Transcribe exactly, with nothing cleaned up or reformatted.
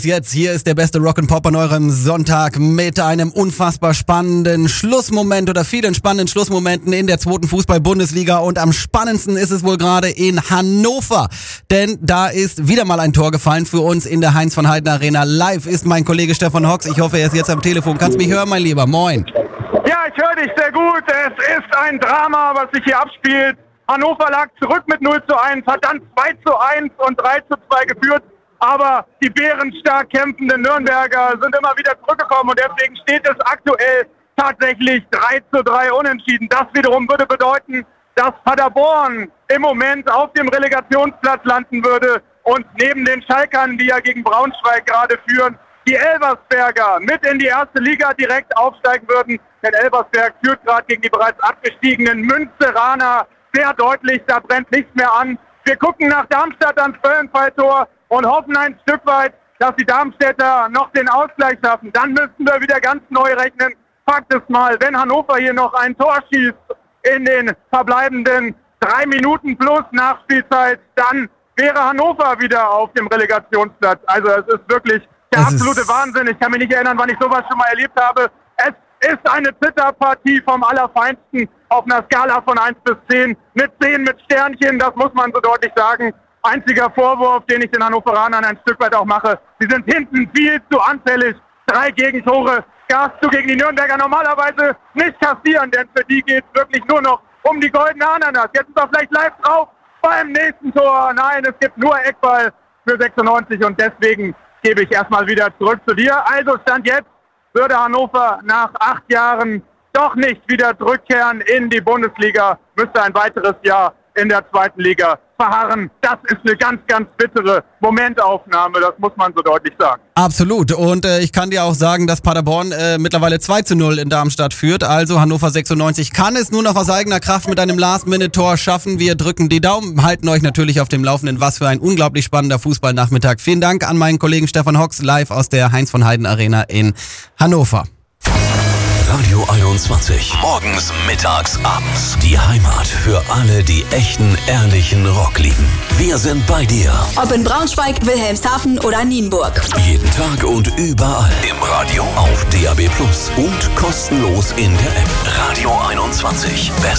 Jetzt hier ist der beste Rock'n'Pop an eurem Sonntag mit einem unfassbar spannenden Schlussmoment oder vielen spannenden Schlussmomenten in der zweiten Fußball-Bundesliga und am spannendsten ist es wohl gerade in Hannover, denn da ist wieder mal ein Tor gefallen für uns in der Heinz von Heiden Arena. Live ist mein Kollege Stefan Hox, ich hoffe er ist jetzt am Telefon. Kannst mich hören, mein Lieber? Moin. Ja, ich höre dich sehr gut. Es ist ein Drama, was sich hier abspielt. Hannover lag zurück mit null zu eins, hat dann zwei zu eins und drei zu zwei geführt. Aber die bärenstark kämpfenden Nürnberger sind immer wieder zurückgekommen und deswegen steht es aktuell tatsächlich drei zu drei unentschieden. Das wiederum würde bedeuten, dass Paderborn im Moment auf dem Relegationsplatz landen würde und neben den Schalkern, die ja gegen Braunschweig gerade führen, die Elversberger mit in die erste Liga direkt aufsteigen würden. Denn Elversberg führt gerade gegen die bereits abgestiegenen Münsteraner sehr deutlich, da brennt nichts mehr an. Wir gucken nach Darmstadt ans Böllenfalltor und hoffen ein Stück weit, dass die Darmstädter noch den Ausgleich schaffen. Dann müssten wir wieder ganz neu rechnen. Fakt ist mal, wenn Hannover hier noch ein Tor schießt in den verbleibenden drei Minuten plus Nachspielzeit, dann wäre Hannover wieder auf dem Relegationsplatz. Also es ist wirklich der Es absolute ist Wahnsinn. Ich kann mich nicht erinnern, wann ich sowas schon mal erlebt habe. Es ist eine Zitterpartie vom Allerfeinsten auf einer Skala von eins bis zehn. Mit zehn mit Sternchen, das muss man so deutlich sagen. Einziger Vorwurf, den ich den Hannoveranern ein Stück weit auch mache. Sie sind hinten viel zu anfällig. Drei Gegentore darfst du gegen die Nürnberger normalerweise nicht kassieren, denn für die geht es wirklich nur noch um die goldene Ananas. Jetzt ist er vielleicht live drauf beim nächsten Tor. Nein, es gibt nur Eckball für sechsundneunzig und deswegen gebe ich erstmal wieder zurück zu dir. Also Stand jetzt würde Hannover nach acht Jahren doch nicht wieder zurückkehren in die Bundesliga, müsste ein weiteres Jahr in der zweiten Liga verharren. Das ist eine ganz, ganz bittere Momentaufnahme, das muss man so deutlich sagen. Absolut. Und äh, ich kann dir auch sagen, dass Paderborn äh, mittlerweile zwei zu null in Darmstadt führt. Also Hannover sechsundneunzig kann es nur noch aus eigener Kraft mit einem Last-Minute-Tor schaffen. Wir drücken die Daumen, halten euch natürlich auf dem Laufenden. Was für ein unglaublich spannender Fußballnachmittag. Vielen Dank an meinen Kollegen Stefan Hox, live aus der Heinz von Heiden Arena in Hannover. Radio einundzwanzig. Morgens, mittags, abends. Die Heimat für alle, die echten, ehrlichen Rock lieben. Wir sind bei dir. Ob in Braunschweig, Wilhelmshaven oder Nienburg. Jeden Tag und überall. Im Radio, auf D A B Plus und kostenlos in der App. Radio einundzwanzig. Best